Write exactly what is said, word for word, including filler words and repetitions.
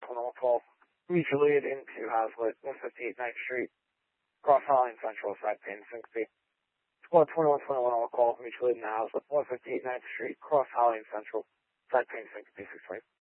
twenty-one twelve. Mutual aid into Hazlitt, one fifty-eight ninth Street, Cross Holly Central, side pain syncope. Squad twenty-one twenty-one all call, mutual aid in Hazlitt, one fifty-eight ninth Street, Cross Holly Central, side pain syncope, six twenty.